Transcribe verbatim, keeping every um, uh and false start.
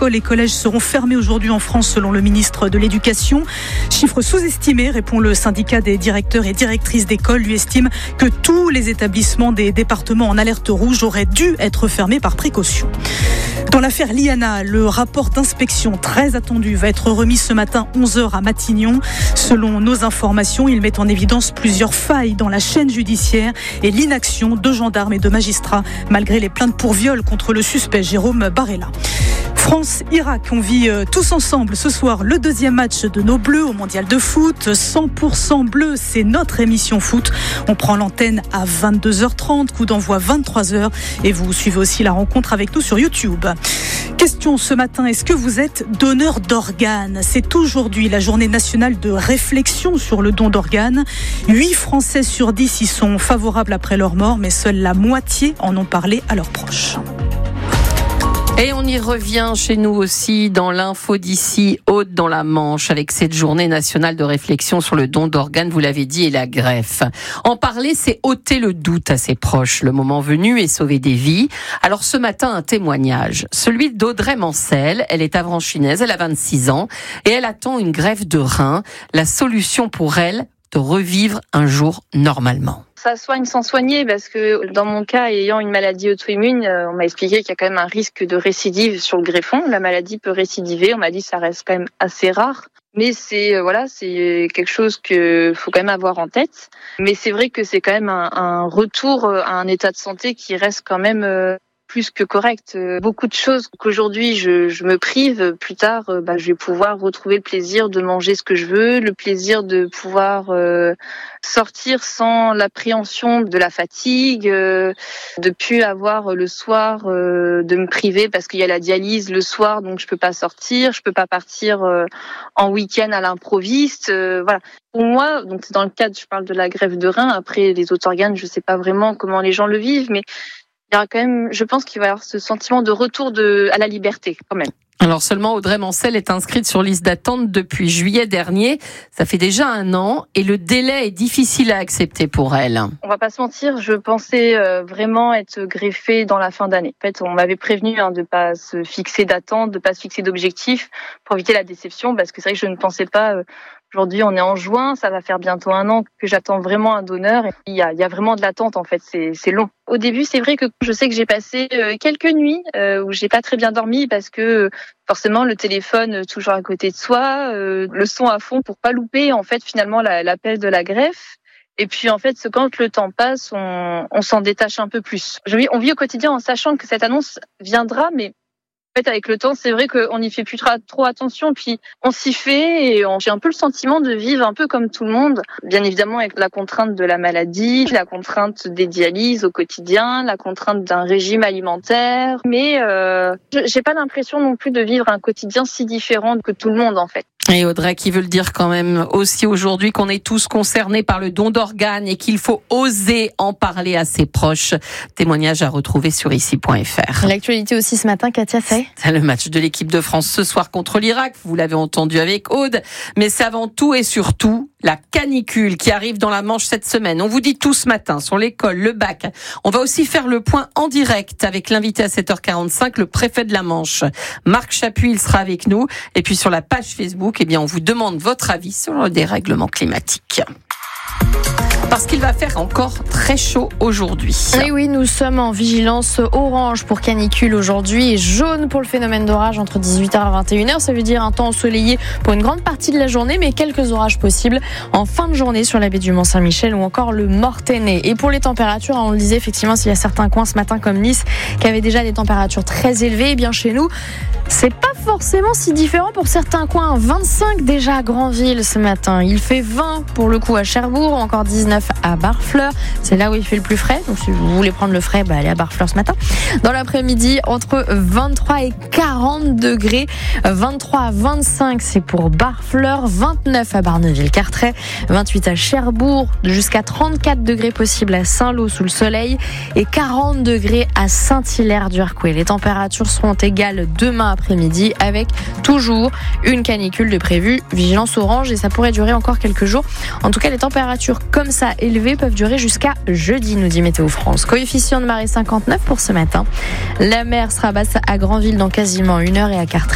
écoles et collèges seront fermés aujourd'hui en France selon le ministre de l'Éducation. Chiffre sous-estimé, répond le syndicat des directeurs et directrices d'école. Lui estime que tous les établissements des départements en alerte rouge auraient dû être fermés par précaution. Dans l'affaire Liana, le rapport d'inspection très attendu va être remis ce matin onze heures à Matignon. Selon nos informations, il met en évidence plusieurs failles dans la chaîne judiciaire et l'inaction de gendarmes et de magistrats malgré les plaintes pour viol contre le suspect Jérôme Barella. France-Irak, on vit tous ensemble ce soir le deuxième match de nos Bleus au mondial de foot. cent pour cent bleu, c'est notre émission foot. On prend l'antenne à vingt-deux heures trente, coup d'envoi vingt-trois heures et vous suivez aussi la rencontre avec nous sur YouTube. Question ce matin, est-ce que vous êtes donneur d'organes ? C'est aujourd'hui la journée nationale de réflexion sur le don d'organes. huit Français sur dix y sont favorables après leur mort, mais seule la moitié en ont parlé à leurs proches. Et on y revient chez nous aussi dans l'info d'ici, Aude dans la Manche, avec cette journée nationale de réflexion sur le don d'organes, vous l'avez dit, et la greffe. En parler, c'est ôter le doute à ses proches, le moment venu, et sauver des vies. Alors ce matin, un témoignage, celui d'Audrey Mancel. Elle est avranchinaise, elle a vingt-six ans, et elle attend une greffe de rein. La solution pour elle, de revivre un jour normalement. Ça soigne sans soigner, parce que dans mon cas, ayant une maladie auto-immune, on m'a expliqué qu'il y a quand même un risque de récidive sur le greffon. La maladie peut récidiver, on m'a dit que ça reste quand même assez rare. Mais c'est voilà, c'est quelque chose que faut quand même avoir en tête. Mais c'est vrai que c'est quand même un, un retour à un état de santé qui reste quand même euh, plus que correct. Beaucoup de choses qu'aujourd'hui je, je me prive, plus tard, bah, je vais pouvoir retrouver le plaisir de manger ce que je veux, le plaisir de pouvoir euh, sortir sans l'appréhension de la fatigue, euh, de plus avoir le soir euh, de me priver parce qu'il y a la dialyse le soir, donc je peux pas sortir, je peux pas partir euh, en week-end à l'improviste. Euh, voilà. Pour moi, donc c'est dans le cadre, je parle de la greffe de rein. Après les autres organes, je sais pas vraiment comment les gens le vivent, mais il y aura quand même, je pense qu'il va y avoir ce sentiment de retour de, à la liberté, quand même. Alors seulement Audrey Mancel est inscrite sur liste d'attente depuis juillet dernier. Ça fait déjà un an et le délai est difficile à accepter pour elle. On va pas se mentir, je pensais vraiment être greffée dans la fin d'année. En fait, on m'avait prévenu hein, de pas se fixer d'attente, de pas se fixer d'objectif pour éviter la déception, parce que c'est vrai que je ne pensais pas. Euh, Aujourd'hui, on est en juin, ça va faire bientôt un an que j'attends vraiment un donneur. Et il y a, il y a vraiment de l'attente en fait, c'est, c'est long. Au début, c'est vrai que je sais que j'ai passé quelques nuits euh, où j'ai pas très bien dormi parce que forcément le téléphone toujours à côté de soi, euh, le son à fond pour pas louper en fait finalement la, l'appel de la greffe. Et puis en fait, quand le temps passe, on, on s'en détache un peu plus. Je vis, on vit au quotidien en sachant que cette annonce viendra, mais en fait, avec le temps, c'est vrai qu'on n'y fait plus trop attention, puis on s'y fait et on, j'ai un peu le sentiment de vivre un peu comme tout le monde. Bien évidemment, avec la contrainte de la maladie, la contrainte des dialyses au quotidien, la contrainte d'un régime alimentaire. Mais euh, j'ai pas l'impression non plus de vivre un quotidien si différent que tout le monde, en fait. Et Audrey qui veut le dire quand même aussi aujourd'hui qu'on est tous concernés par le don d'organes et qu'il faut oser en parler à ses proches. Témoignage à retrouver sur ici point f r. L'actualité aussi ce matin, Katia, c'est C'est le match de l'équipe de France ce soir contre l'Irak. Vous l'avez entendu avec Aude. Mais c'est avant tout et surtout la canicule qui arrive dans la Manche cette semaine. On vous dit tout ce matin sur l'école, le bac. On va aussi faire le point en direct avec l'invité à sept heures quarante-cinq, le préfet de la Manche. Marc Chapuis, il sera avec nous. Et puis sur la page Facebook, eh bien, on vous demande votre avis sur le dérèglement climatique. Parce qu'il va faire encore très chaud aujourd'hui. Oui, oui, nous sommes en vigilance orange pour canicule aujourd'hui et jaune pour le phénomène d'orage entre dix-huit heures et vingt et une heures. Ça veut dire un temps ensoleillé pour une grande partie de la journée, mais quelques orages possibles en fin de journée sur la baie du Mont-Saint-Michel ou encore le Mortainais. Et pour les températures, on le disait effectivement, s'il y a certains coins ce matin comme Nice qui avaient déjà des températures très élevées, eh bien chez nous, c'est pas forcément si différent pour certains coins. vingt-cinq déjà à Granville ce matin. Il fait vingt pour le coup à Cherbourg, encore dix-neuf à Barfleur. C'est là où il fait le plus frais. Donc si vous voulez prendre le frais, bah allez à Barfleur ce matin. Dans l'après-midi, entre vingt-trois et quarante degrés. vingt-trois à vingt-cinq, c'est pour Barfleur. vingt-neuf à Barneville-Carteret. vingt-huit à Cherbourg. Jusqu'à trente-quatre degrés possible à Saint-Lô sous le soleil. Et quarante degrés à Saint-Hilaire-du-Harcouët. Les températures seront égales demain après-midi avec toujours une canicule de prévu. Vigilance orange et ça pourrait durer encore quelques jours. En tout cas, les températures comme ça élevées peuvent durer jusqu'à jeudi, nous dit Météo France. Coefficient de marée cinquante-neuf pour ce matin. La mer sera basse à Granville dans quasiment une heure et à Carteret.